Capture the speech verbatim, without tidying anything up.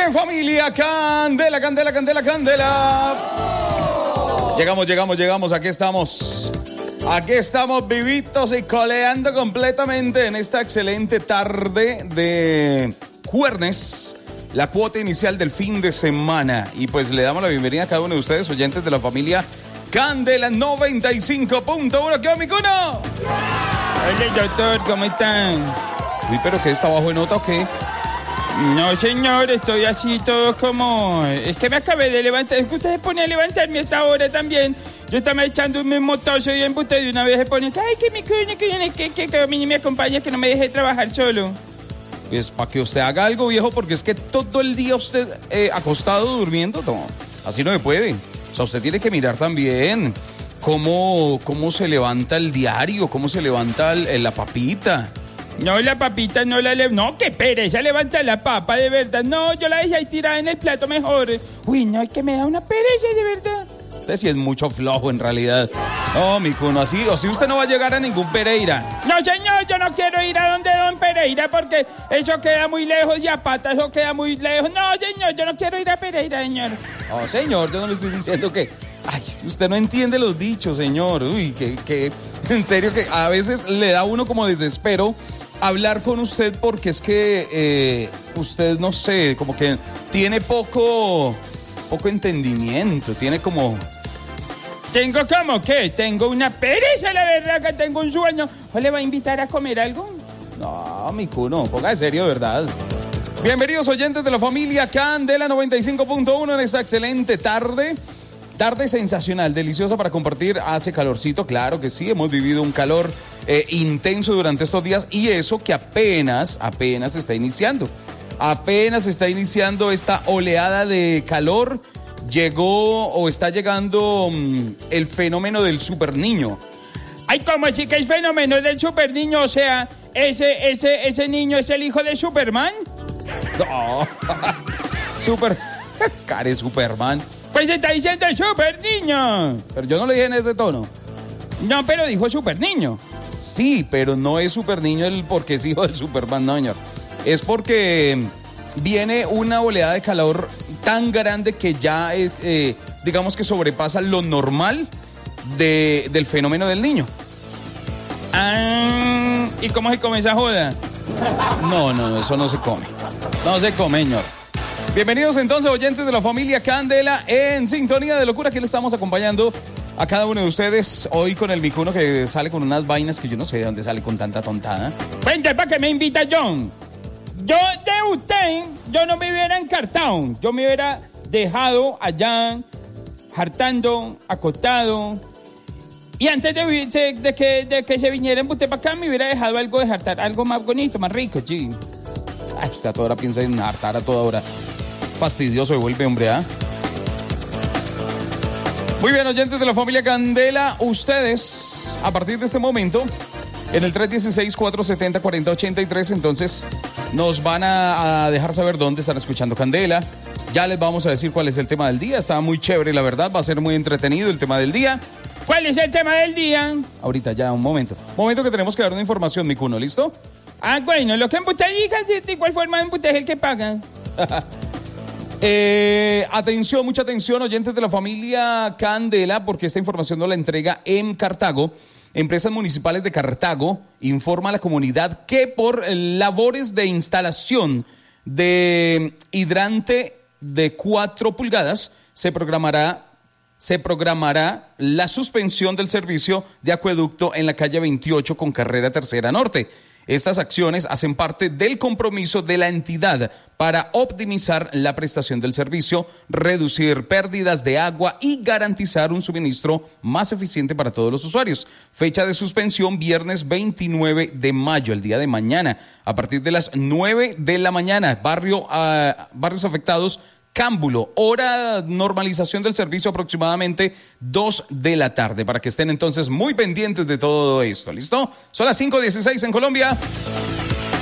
bien, familia, candela, candela, candela, candela. Llegamos, llegamos, llegamos, aquí estamos. Aquí estamos vivitos y coleando completamente en esta excelente tarde de jueves, la cuota inicial del fin de semana. Y pues le damos la bienvenida a cada uno de ustedes, oyentes de la familia Candela noventa y cinco punto uno. ¿Qué va, mi cuno? Hola, doctor, ¿cómo están? Uy, pero ¿qué está bajo de nota o qué? No, señor, estoy así todo como... Es que me acabé de levantar. Es que usted se pone a levantarme a esta hora también. Yo estaba echando un motoso y en usted de una vez se pone... Ay, que mi cuno, que, que, que, que a mí me acompaña, que no me deje trabajar solo. Pues para que usted haga algo, viejo, porque es que todo el día usted eh, acostado durmiendo, no, así no me puede. O sea, usted tiene que mirar también cómo, cómo se levanta el diario, cómo se levanta el, la papita. No, la papita no la... Le... No, qué pereza levanta la papa, de verdad. No, yo la dejé ahí tirada en el plato mejor. Uy, no, es que me da una pereza, de verdad. Usted sí es mucho flojo, en realidad. No, mi cuno, así, así usted no va a llegar a ningún Pereira. No, señor, yo no quiero ir a donde don Pereira porque eso queda muy lejos y a pata eso queda muy lejos. No, señor, yo no quiero ir a Pereira, señor. No, señor, yo no le estoy diciendo que... Ay, usted no entiende los dichos, señor. Uy, que, que... En serio que a veces le da a uno como desespero hablar con usted porque es que eh, usted, no sé, como que tiene poco... poco entendimiento, tiene como... ¿Tengo como qué? Tengo una pereza, la verdad que tengo un sueño. ¿O le va a invitar a comer algo? No, mi cuno, ponga de serio, ¿verdad? Bienvenidos oyentes de la familia Candela noventa y cinco punto uno en esta excelente tarde. Tarde sensacional, deliciosa para compartir. Hace calorcito, claro que sí, hemos vivido un calor eh, intenso durante estos días y eso que apenas, apenas se está iniciando. Apenas está iniciando esta oleada de calor. Llegó o está llegando um, el fenómeno del super niño. Ay, ¿cómo así que el fenómeno del super niño? O sea, ¿ese, ese, ese niño es el hijo de Superman? No. Super... Care Superman. Pues está diciendo el super niño. Pero yo no le dije en ese tono. No, pero dijo super niño. Sí, pero no es super niño el porque es hijo de Superman, no, señor. Es porque viene una oleada de calor tan grande que ya, eh, eh, digamos que sobrepasa lo normal de, del fenómeno del niño. Ah, ¿y cómo se come esa joda? No, no, no, eso no se come. No se come, señor. Bienvenidos entonces, oyentes de la familia Candela, en sintonía de locura que le estamos acompañando a cada uno de ustedes. Hoy con el micuno que sale con unas vainas que yo no sé de dónde sale con tanta tontada. Cuente, ¿para qué me invita John? Yo de usted, yo no me hubiera encartado. Yo me hubiera dejado allá, hartando, acostado. Y antes de, de, de, que, de que se viniera usted para acá, me hubiera dejado algo de hartar, algo más bonito, más rico, sí. Ay, usted a toda hora piensa en hartar a toda hora. Fastidioso se vuelve, hombre, ¿ah? ¿eh? Muy bien, oyentes de la familia Candela, ustedes, a partir de este momento, en el tres uno seis, cuatro siete cero, cuatro cero ocho tres, entonces nos van a, a dejar saber dónde están escuchando Candela. Ya les vamos a decir cuál es el tema del día. Está muy chévere, la verdad. Va a ser muy entretenido el tema del día. ¿Cuál es el tema del día? Ahorita ya, un momento. Momento que tenemos que dar una información, mi cuno, ¿listo? Ah, bueno, lo que usted diga, de igual forma usted es el que paga. eh, atención, mucha atención, oyentes de la familia Candela, porque esta información nos la entrega en Cartago. Empresas Municipales de Cartago informa a la comunidad que por labores de instalación de hidrante de cuatro pulgadas se programará, se programará la suspensión del servicio de acueducto en la calle veintiocho con carrera Tercera Norte. Estas acciones hacen parte del compromiso de la entidad para optimizar la prestación del servicio, reducir pérdidas de agua y garantizar un suministro más eficiente para todos los usuarios. Fecha de suspensión viernes veintinueve de mayo, el día de mañana, a partir de las nueve de la mañana. Barrio, uh, barrios afectados: Cámbulo, hora normalización del servicio aproximadamente dos de la tarde, para que estén entonces muy pendientes de todo esto, ¿listo? Son las cinco dieciséis en Colombia.